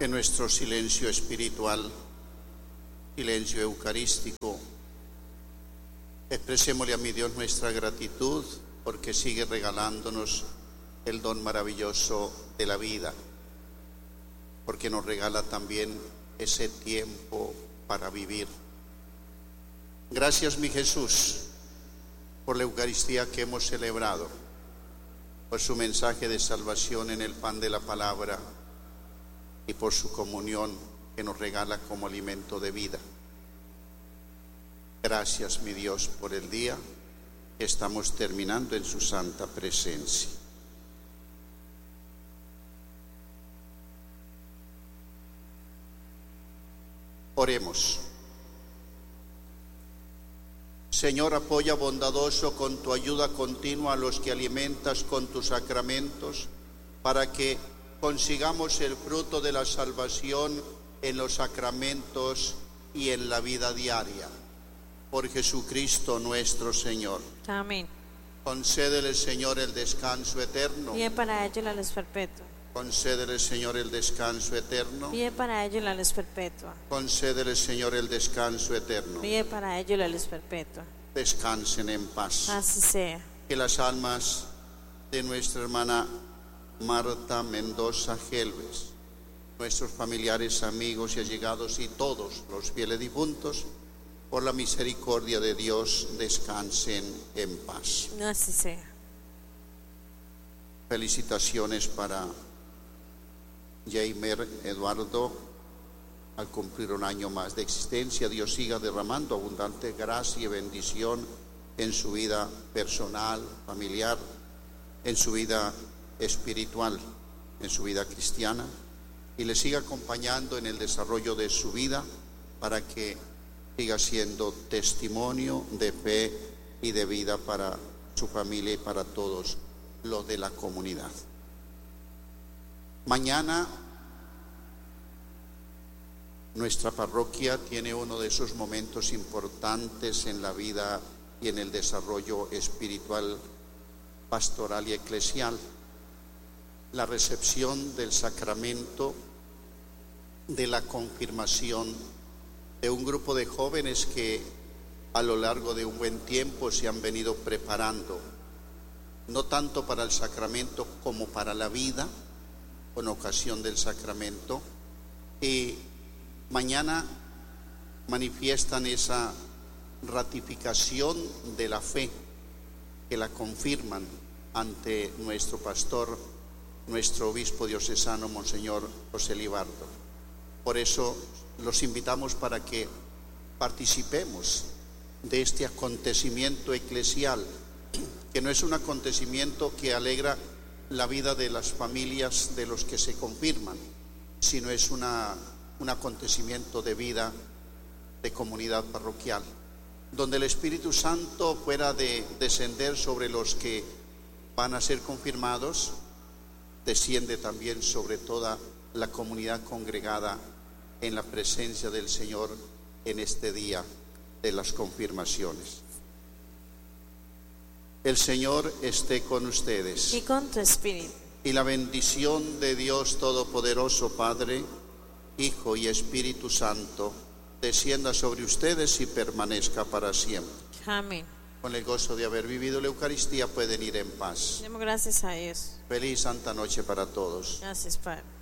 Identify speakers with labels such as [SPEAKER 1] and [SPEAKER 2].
[SPEAKER 1] En nuestro silencio espiritual, silencio eucarístico, expresémosle a mi Dios nuestra gratitud porque sigue regalándonos el don maravilloso de la vida, porque nos regala también ese tiempo para vivir. Gracias, mi Jesús, por la Eucaristía que hemos celebrado, por su mensaje de salvación en el pan de la palabra y por su comunión que nos regala como alimento de vida. Gracias, mi Dios, por el día que estamos terminando en su santa presencia. Oremos. Señor, apoya bondadoso con tu ayuda continua a los que alimentas con tus sacramentos, para que consigamos el fruto de la salvación en los sacramentos y en la vida diaria. Por Jesucristo nuestro Señor.
[SPEAKER 2] Amén.
[SPEAKER 1] Concédele, Señor, el descanso eterno.
[SPEAKER 2] Pide para ello la luz perpetua.
[SPEAKER 1] Concédele, Señor, el descanso eterno.
[SPEAKER 2] Pide para ello la luz perpetua.
[SPEAKER 1] Concédele, Señor, el descanso eterno.
[SPEAKER 2] Pide para ello la luz perpetua.
[SPEAKER 1] Descansen en paz.
[SPEAKER 2] Así sea.
[SPEAKER 1] Que las almas de nuestra hermana Marta Mendoza Gelves, nuestros familiares, amigos y allegados y todos los fieles difuntos, por la misericordia de Dios, descansen en paz.
[SPEAKER 2] Así sea.
[SPEAKER 1] Felicitaciones para Jaime Eduardo al cumplir un año más de existencia. Dios siga derramando abundante gracia y bendición en su vida personal, familiar, en su vida espiritual, en su vida cristiana, y le siga acompañando en el desarrollo de su vida para que siga siendo testimonio de fe y de vida para su familia y para todos los de la comunidad. Mañana nuestra parroquia tiene uno de esos momentos importantes en la vida y en el desarrollo espiritual, pastoral y eclesial: la recepción del sacramento de la confirmación de un grupo de jóvenes que a lo largo de un buen tiempo se han venido preparando, no tanto para el sacramento como para la vida, con ocasión del sacramento, y mañana manifiestan esa ratificación de la fe, que la confirman ante nuestro pastor, nuestro obispo diocesano, Monseñor José Libardo. Por eso los invitamos para que participemos de este acontecimiento eclesial, que no es un acontecimiento que alegra la vida de las familias de los que se confirman, sino es un acontecimiento de vida de comunidad parroquial, donde el Espíritu Santo, fuera de descender sobre los que van a ser confirmados, desciende también sobre toda la comunidad congregada en la presencia del Señor en este día de las confirmaciones. El Señor esté con ustedes.
[SPEAKER 2] Y con tu espíritu.
[SPEAKER 1] Y la bendición de Dios Todopoderoso, Padre, Hijo y Espíritu Santo, descienda sobre ustedes y permanezca para siempre.
[SPEAKER 2] Amén.
[SPEAKER 1] Con el gozo de haber vivido la Eucaristía pueden ir en paz.
[SPEAKER 2] Demos gracias a Dios.
[SPEAKER 1] Feliz Santa Noche para todos.
[SPEAKER 2] Gracias, Padre.